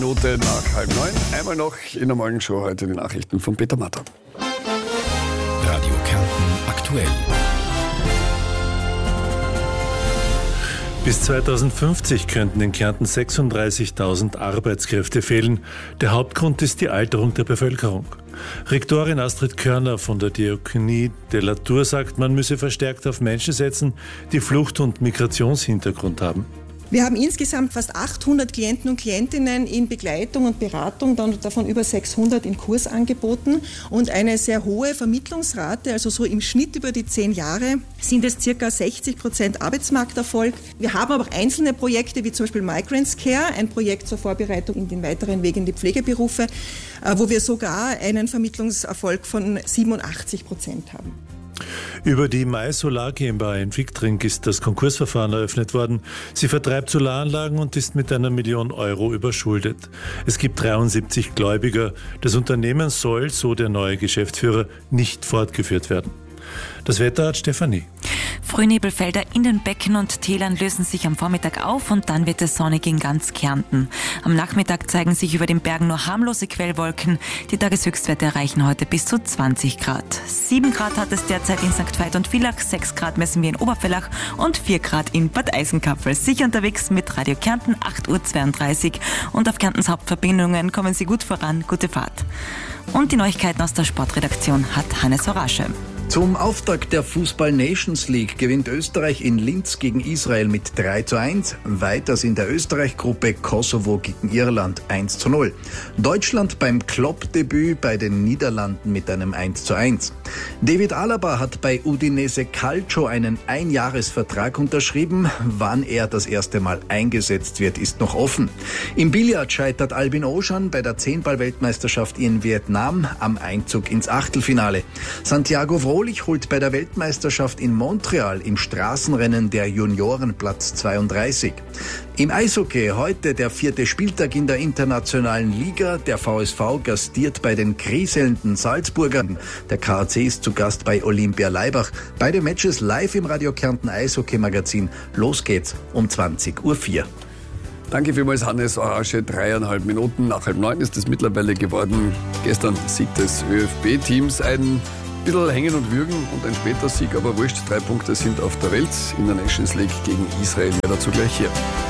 Minute nach 8:30. Einmal noch in der Morgenshow heute die Nachrichten von Peter Matter. Radio Kärnten aktuell. Bis 2050 könnten in Kärnten 36.000 Arbeitskräfte fehlen. Der Hauptgrund ist die Alterung der Bevölkerung. Rektorin Astrid Körner von der Diakonie de la Tour sagt, man müsse verstärkt auf Menschen setzen, die Flucht- und Migrationshintergrund haben. Wir haben insgesamt fast 800 Klienten und Klientinnen in Begleitung und Beratung, davon über 600 in Kursangeboten und eine sehr hohe Vermittlungsrate, also so im Schnitt über die 10 Jahre sind es ca. 60% Arbeitsmarkterfolg. Wir haben aber auch einzelne Projekte, wie zum Beispiel Migrants Care, ein Projekt zur Vorbereitung in den weiteren Weg in die Pflegeberufe, wo wir sogar einen Vermittlungserfolg von 87% haben. Über die Mai Solar GmbH in Viktring ist das Konkursverfahren eröffnet worden. Sie vertreibt Solaranlagen und ist mit 1 Million Euro überschuldet. Es gibt 73 Gläubiger. Das Unternehmen soll, so der neue Geschäftsführer, nicht fortgeführt werden. Das Wetter hat Stefanie. Frühnebelfelder in den Becken und Tälern lösen sich am Vormittag auf und dann wird es sonnig in ganz Kärnten. Am Nachmittag zeigen sich über den Bergen nur harmlose Quellwolken. Die Tageshöchstwerte erreichen heute bis zu 20 Grad. 7 Grad hat es derzeit in St. Veit und Villach, 6 Grad messen wir in Obervillach und 4 Grad in Bad Eisenkapfel. Sicher unterwegs mit Radio Kärnten, 8:32 Uhr. Und auf Kärntens Hauptverbindungen kommen Sie gut voran. Gute Fahrt. Und die Neuigkeiten aus der Sportredaktion hat Hannes Horasche. Zum Auftakt der Fußball-Nations League gewinnt Österreich in Linz gegen Israel mit 3:1. Weiters in der Österreich-Gruppe Kosovo gegen Irland 1:0. Deutschland beim Klopp-Debüt bei den Niederlanden mit einem 1:1. David Alaba hat bei Udinese Calcio einen Einjahresvertrag unterschrieben. Wann er das erste Mal eingesetzt wird, ist noch offen. Im Billard scheitert Albin Ocean bei der 10-Ball-Weltmeisterschaft in Vietnam am Einzug ins Achtelfinale. Santiago Vrolich holt bei der Weltmeisterschaft in Montreal im Straßenrennen der Junioren Platz 32. Im Eishockey heute der 4. Spieltag in der internationalen Liga. Der VSV gastiert bei den kriselnden Salzburgern. Der KAC ist zu Gast bei Olympia Laibach. Beide Matches live im Radio Kärnten Eishockey-Magazin. Los geht's um 20:04 Uhr. Danke vielmals, Hannes Horasche. 3,5 Minuten nach 8:30 ist es mittlerweile geworden. Gestern Sieg des ÖFB-Teams. Ein bisschen hängen und würgen und ein später Sieg, aber wurscht. 3 Punkte sind auf der Welt in der Nations League gegen Israel. Mehr dazu gleich hier.